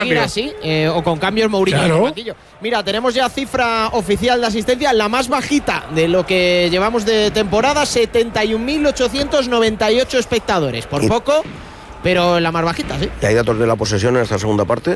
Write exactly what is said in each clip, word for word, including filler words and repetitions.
ir así, eh, o con cambios Mourinho claro. en el banquillo. Mira, tenemos ya cifra oficial de asistencia, la más bajita de lo que llevamos de temporada, setenta y un mil ochocientos noventa y ocho espectadores. Por poco, pero la más bajita, sí. ¿Y hay datos de la posesión en esta segunda parte?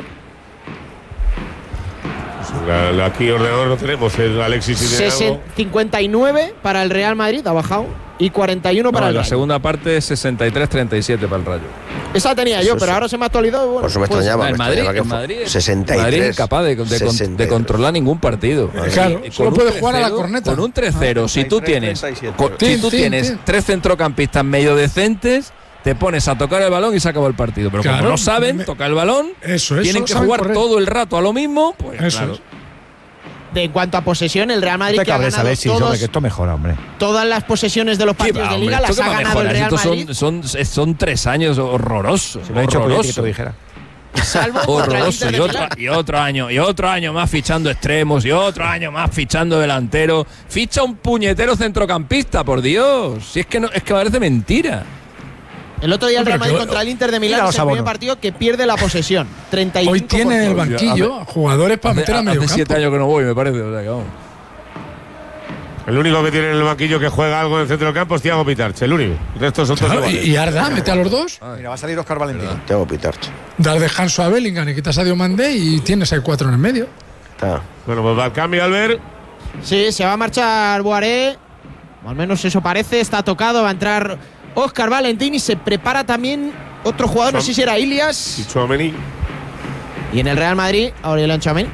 La, la, aquí ordenador no tenemos, el Alexis y Sesen, cincuenta y nueve para el Real Madrid, ha bajado, y cuarenta y uno para no, el la Rayo. segunda parte es sesenta y tres treinta y siete para el Rayo. Esa tenía yo, eso pero sí. ahora se me ha actualizado. Bueno, por eso me pues, extrañaba. El me Madrid, extrañaba el Madrid, sesenta y tres. Madrid es capaz de, de, con, de controlar ningún partido. Claro, y, y solo puede jugar a la corneta. Con un tres cero, si tú tienes, con, si tú tienes tres centrocampistas medio decentes, te pones a tocar el balón y se acabó el partido. Pero claro, como no saben me, tocar el balón, eso, eso, tienen que jugar correr. todo el rato a lo mismo, pues eso claro. Es. De, en cuanto a posesión, el Real Madrid no te que ha ganado Alexis, todos, hombre, que esto mejora, hombre. todas las posesiones de los partidos de Liga las ha ganado el Real Madrid. Son, son, son tres años horrorosos. Se me ha hecho horroroso. que te lo dijera. Salvo horroroso. Y otro, y otro año, y otro año más fichando extremos, y otro año más fichando delantero. Ficha un puñetero centrocampista, por Dios. Si es que no, es que parece mentira. El otro día el Real Madrid contra el Inter de Milán es el primer partido que pierde la posesión. treinta y cinco Hoy tiene en el banquillo hace, jugadores para meter a medio hace campo. siete años que no voy, me parece. O sea, que vamos. El único que tiene en el banquillo que juega algo en el centro del campo es Thiago Pitarche, el único. El resto son claro, todos y, y Arda, mete a los dos. Ay, mira, va a salir Óscar Valentín. Thiago Pitarche. Das descanso a Bellingham y quitas a Diomandé y tienes ahí cuatro en el medio. Ah. Bueno, pues va al cambio, Albert. Sí, se va a marchar Boiré. O al menos eso parece. Está tocado, va a entrar Óscar Valentín y se prepara también otro jugador, Chom, no sé si era Ilias. Y Tchouaméni. Y en el Real Madrid, Aurélien Tchouaméni.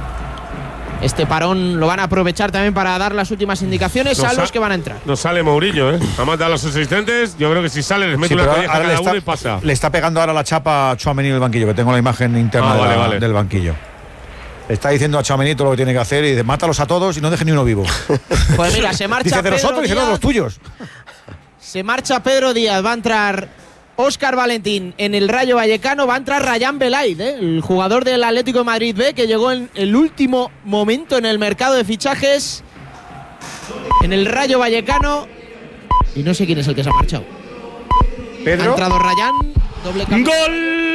Este parón lo van a aprovechar también para dar las últimas indicaciones nos a los que van a entrar. No sale Mourinho, ¿eh? Ha matado a los asistentes. Yo creo que si sale les mete sí, una colleja a cada está, uno y pasa. Le está pegando ahora la chapa a Tchouaméni en el banquillo, que tengo la imagen interna ah, de vale, la, vale. del banquillo. Le está diciendo a Tchouaméni todo lo que tiene que hacer y dice, mátalos a todos y no dejes ni uno vivo. Pues mira, se marcha dice de Pedro nosotros Díaz, y de los tuyos. Se marcha Pedro Díaz, va a entrar Óscar Valentín. En el Rayo Vallecano va a entrar Rayán Belaid, ¿eh? El jugador del Atlético de Madrid B, que llegó en el último momento en el mercado de fichajes en el Rayo Vallecano. Y no sé quién es el que se ha marchado. Pedro. Ha entrado Rayán, doble cambio. ¡Gol!